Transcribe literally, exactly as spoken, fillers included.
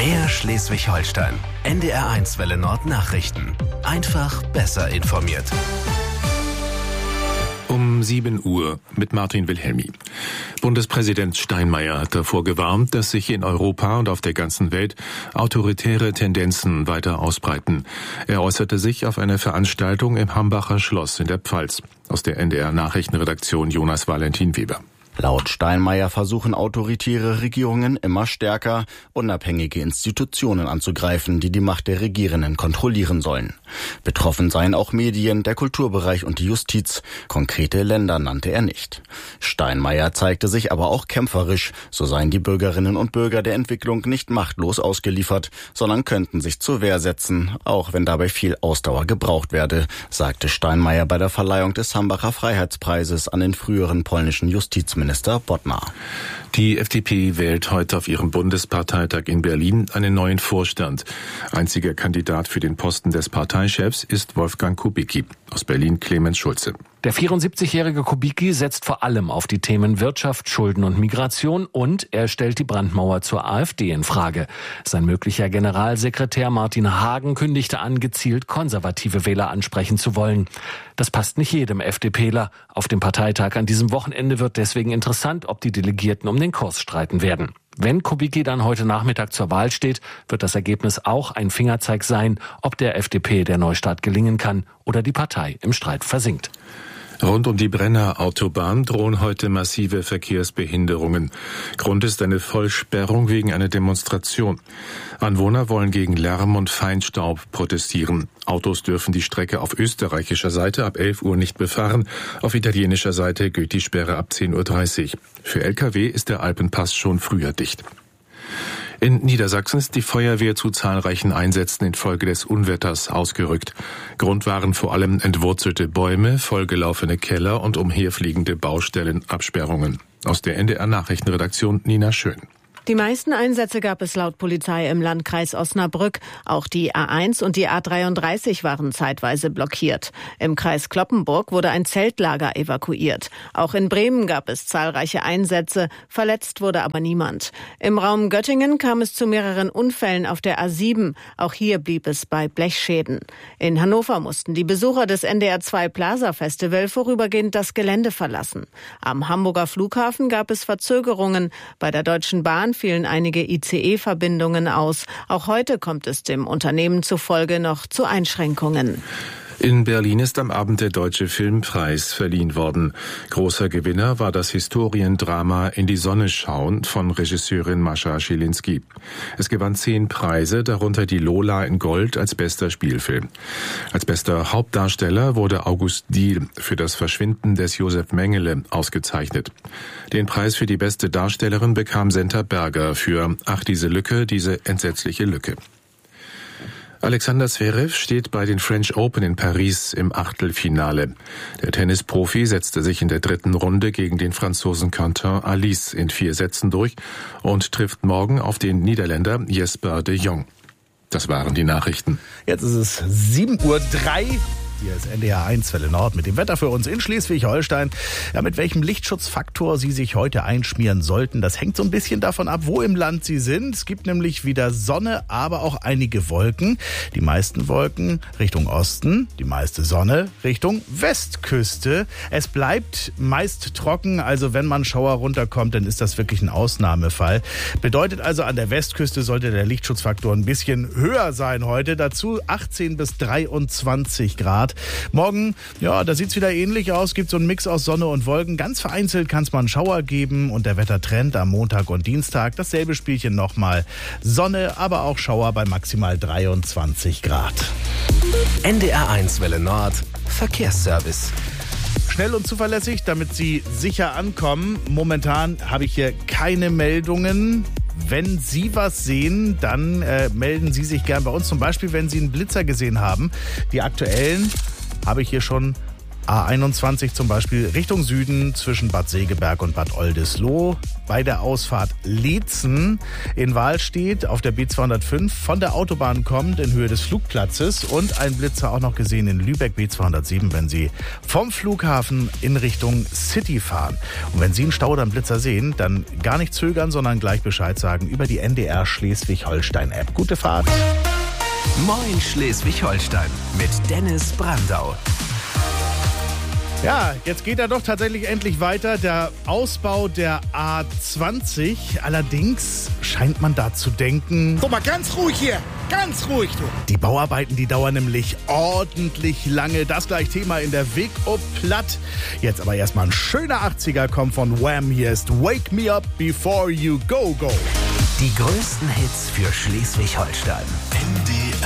Air Schleswig-Holstein. N D R eins Welle Nord Nachrichten. Einfach besser informiert. Um sieben Uhr mit Martin Wilhelmi. Bundespräsident Steinmeier hat davor gewarnt, dass sich in Europa und auf der ganzen Welt autoritäre Tendenzen weiter ausbreiten. Er äußerte sich auf einer Veranstaltung im Hambacher Schloss in der Pfalz. Aus der N D R-Nachrichtenredaktion Jonas Valentin Weber. Laut Steinmeier versuchen autoritäre Regierungen immer stärker, unabhängige Institutionen anzugreifen, die die Macht der Regierenden kontrollieren sollen. Betroffen seien auch Medien, der Kulturbereich und die Justiz. Konkrete Länder nannte er nicht. Steinmeier zeigte sich aber auch kämpferisch. So seien die Bürgerinnen und Bürger der Entwicklung nicht machtlos ausgeliefert, sondern könnten sich zur Wehr setzen, auch wenn dabei viel Ausdauer gebraucht werde, sagte Steinmeier bei der Verleihung des Hambacher Freiheitspreises an den früheren polnischen Justizminister Minister Bodnar. Die F D P wählt heute auf ihrem Bundesparteitag in Berlin einen neuen Vorstand. Einziger Kandidat für den Posten des Parteichefs ist Wolfgang Kubicki. Aus Berlin Clemens Schulze. Der vierundsiebzigjährige Kubicki setzt vor allem auf die Themen Wirtschaft, Schulden und Migration und er stellt die Brandmauer zur AfD in Frage. Sein möglicher Generalsekretär Martin Hagen kündigte an, gezielt konservative Wähler ansprechen zu wollen. Das passt nicht jedem FDPler. Auf dem Parteitag an diesem Wochenende wird deswegen interessant, ob die Delegierten um den Kurs streiten werden. Wenn Kubicki dann heute Nachmittag zur Wahl steht, wird das Ergebnis auch ein Fingerzeig sein, ob der F D P der Neustart gelingen kann oder die Partei im Streit versinkt. Rund um die Brenner Autobahn drohen heute massive Verkehrsbehinderungen. Grund ist eine Vollsperrung wegen einer Demonstration. Anwohner wollen gegen Lärm und Feinstaub protestieren. Autos dürfen die Strecke auf österreichischer Seite ab elf Uhr nicht befahren. Auf italienischer Seite gilt die Sperre ab zehn Uhr dreißig. Für L K W ist der Alpenpass schon früher dicht. In Niedersachsen ist die Feuerwehr zu zahlreichen Einsätzen infolge des Unwetters ausgerückt. Grund waren vor allem entwurzelte Bäume, vollgelaufene Keller und umherfliegende Baustellenabsperrungen. Aus der N D R-Nachrichtenredaktion Nina Schön. Die meisten Einsätze gab es laut Polizei im Landkreis Osnabrück. Auch die A eins und die A dreiunddreißig waren zeitweise blockiert. Im Kreis Cloppenburg wurde ein Zeltlager evakuiert. Auch in Bremen gab es zahlreiche Einsätze. Verletzt wurde aber niemand. Im Raum Göttingen kam es zu mehreren Unfällen auf der A sieben. Auch hier blieb es bei Blechschäden. In Hannover mussten die Besucher des N D R zwei Plaza Festival vorübergehend das Gelände verlassen. Am Hamburger Flughafen gab es Verzögerungen. Bei der Deutschen Bahn fielen einige I C E-Verbindungen aus. Auch heute kommt es dem Unternehmen zufolge noch zu Einschränkungen. In Berlin ist am Abend der Deutsche Filmpreis verliehen worden. Großer Gewinner war das Historiendrama In die Sonne schauen von Regisseurin Mascha Schilinski. Es gewann zehn Preise, darunter die Lola in Gold als bester Spielfilm. Als bester Hauptdarsteller wurde August Diehl für das Verschwinden des Josef Mengele ausgezeichnet. Den Preis für die beste Darstellerin bekam Senta Berger für Ach, diese Lücke, diese entsetzliche Lücke. Alexander Zverev steht bei den French Open in Paris im Achtelfinale. Der Tennisprofi setzte sich in der dritten Runde gegen den Franzosen Quentin Alice in vier Sätzen durch und trifft morgen auf den Niederländer Jesper de Jong. Das waren die Nachrichten. Jetzt ist es sieben Uhr drei. Hier ist N D R eins Welle Nord mit dem Wetter für uns in Schleswig-Holstein. Ja, mit welchem Lichtschutzfaktor Sie sich heute einschmieren sollten, das hängt so ein bisschen davon ab, wo im Land Sie sind. Es gibt nämlich wieder Sonne, aber auch einige Wolken. Die meisten Wolken Richtung Osten, die meiste Sonne Richtung Westküste. Es bleibt meist trocken, also wenn man Schauer runterkommt, dann ist das wirklich ein Ausnahmefall. Bedeutet also, an der Westküste sollte der Lichtschutzfaktor ein bisschen höher sein heute. Dazu achtzehn bis dreiundzwanzig Grad. Morgen, ja, da sieht's wieder ähnlich aus. Gibt so einen Mix aus Sonne und Wolken. Ganz vereinzelt kann es mal einen Schauer geben und der Wettertrend am Montag und Dienstag. Dasselbe Spielchen nochmal. Sonne, aber auch Schauer bei maximal dreiundzwanzig Grad. N D R eins Welle Nord Verkehrsservice. Schnell und zuverlässig, damit Sie sicher ankommen. Momentan habe ich hier keine Meldungen. Wenn Sie was sehen, dann äh, melden Sie sich gern bei uns. Zum Beispiel, wenn Sie einen Blitzer gesehen haben. Die aktuellen habe ich hier schon A einundzwanzig zum Beispiel Richtung Süden zwischen Bad Segeberg und Bad Oldesloe. Bei der Ausfahrt Liezen in Wahlstedt auf der B zweihundertfünf von der Autobahn kommt in Höhe des Flugplatzes und ein Blitzer auch noch gesehen in Lübeck B zweihundertsieben, wenn Sie vom Flughafen in Richtung City fahren. Und wenn Sie einen Stau oder einen Blitzer sehen, dann gar nicht zögern, sondern gleich Bescheid sagen über die N D R Schleswig-Holstein-App. Gute Fahrt. Moin Schleswig-Holstein mit Dennis Brandau. Ja, jetzt geht er doch tatsächlich endlich weiter, der Ausbau der A zwanzig. Allerdings scheint man da zu denken... Guck mal, ganz ruhig hier, ganz ruhig, du. Die Bauarbeiten, die dauern nämlich ordentlich lange. Das gleich Thema in der Weg ob platt. Jetzt aber erstmal ein schöner achtziger kommt von Wham. Hier ist Wake Me Up Before You Go Go. Die größten Hits für Schleswig-Holstein. N D R